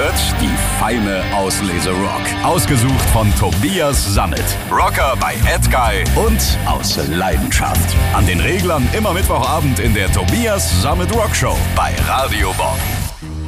präsentiert die feine Auslese Rock. Ausgesucht von Tobias Sammet, Rocker bei Edguy und aus Leidenschaft. An den Reglern immer Mittwochabend in der Tobias Sammet Rock Show bei Radio Bob.